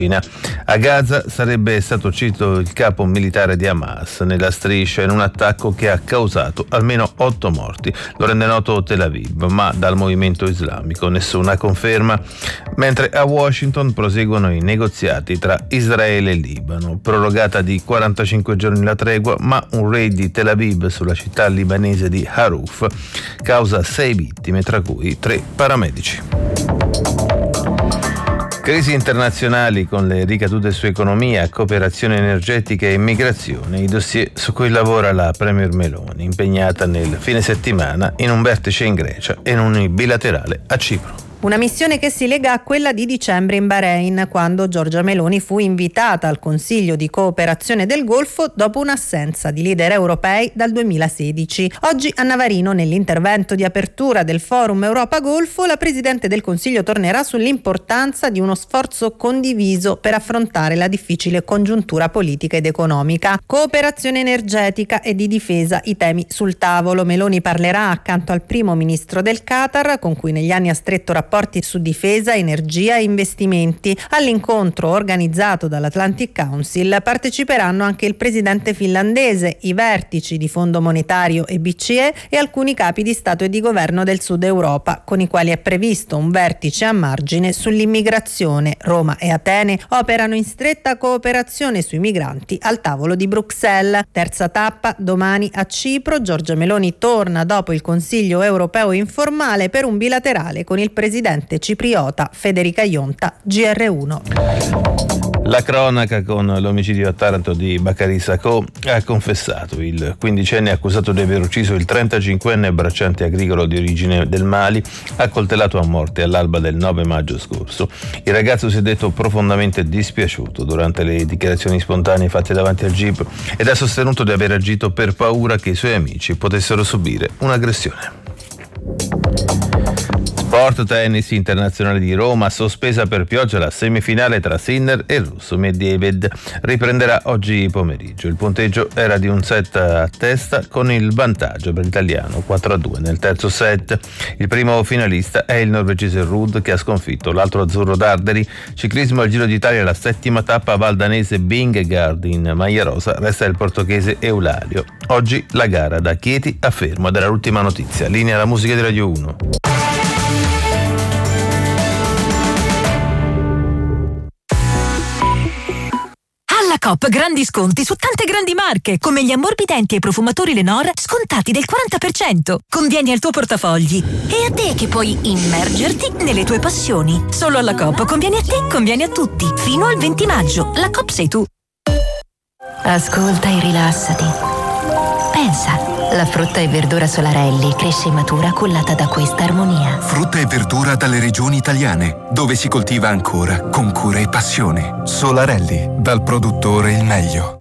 A Gaza sarebbe stato ucciso il capo militare di Hamas nella striscia in un attacco che ha causato almeno 8 morti. Lo rende noto Tel Aviv, ma dal movimento islamico nessuna conferma. Mentre a Washington proseguono i negoziati tra Israele e Libano. Prorogata di 45 giorni la tregua, ma un raid di Tel Aviv sulla città libanese di Haruf causa 6 vittime, tra cui 3 paramedici. Crisi internazionali con le ricadute su economia, cooperazione energetica e immigrazione, i dossier su cui lavora la Premier Meloni, impegnata nel fine settimana in un vertice in Grecia e in un bilaterale a Cipro. Una missione che si lega a quella di dicembre in Bahrain, quando Giorgia Meloni fu invitata al Consiglio di cooperazione del Golfo dopo un'assenza di leader europei dal 2016. Oggi a Navarino, nell'intervento di apertura del Forum Europa-Golfo, la Presidente del Consiglio tornerà sull'importanza di uno sforzo condiviso per affrontare la difficile congiuntura politica ed economica. Cooperazione energetica e di difesa, i temi sul tavolo. Meloni parlerà accanto al primo ministro del Qatar, con cui negli anni ha stretto rapporti su difesa, energia e investimenti. All'incontro organizzato dall'Atlantic Council parteciperanno anche il presidente finlandese, i vertici di Fondo Monetario e BCE e alcuni capi di Stato e di Governo del Sud Europa, con i quali è previsto un vertice a margine sull'immigrazione. Roma e Atene operano in stretta cooperazione sui migranti al tavolo di Bruxelles. Terza tappa domani a Cipro. Giorgia Meloni torna dopo il Consiglio europeo informale per un bilaterale con il presidente cipriota Federica Ionta, GR1. La cronaca con l'omicidio a Taranto di Bakary Sacco. Ha confessato il 15enne accusato di aver ucciso il 35enne bracciante agricolo di origine del Mali, accoltellato a morte all'alba del 9 maggio scorso. Il ragazzo si è detto profondamente dispiaciuto durante le dichiarazioni spontanee fatte davanti al GIP ed ha sostenuto di aver agito per paura che i suoi amici potessero subire un'aggressione. Sport, tennis, Internazionale di Roma, sospesa per pioggia la semifinale tra Sinner e il russo Medvedev. Riprenderà oggi pomeriggio. Il punteggio era di un set a testa con il vantaggio per l'italiano 4-2 nel terzo set. Il primo finalista è il norvegese Ruud, che ha sconfitto l'altro azzurro Darderi. Ciclismo al Giro d'Italia, la settima tappa valdanese Vingegaard in maglia rosa, resta il portoghese Eulalio. Oggi la gara da Chieti a Fermo ed era l'ultima notizia. Linea alla musica di Radio 1. Alla Coop grandi sconti su tante grandi marche, come gli ammorbidenti e profumatori Lenor scontati del 40%. Convieni al tuo portafogli. E a te che puoi immergerti nelle tue passioni. Solo alla Coop conviene a te, conviene a tutti. Fino al 20 maggio. La Coop sei tu. Ascolta e rilassati. Pensa. La frutta e verdura Solarelli cresce e matura cullata da questa armonia. Frutta e verdura dalle regioni italiane, dove si coltiva ancora con cura e passione. Solarelli, dal produttore il meglio.